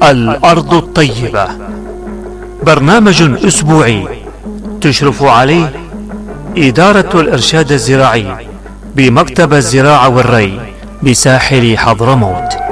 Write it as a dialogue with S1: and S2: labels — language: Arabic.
S1: الأرض الطيبة، برنامج أسبوعي تشرف عليه إدارة الإرشاد الزراعي بمكتب الزراعة والري بساحل حضرموت.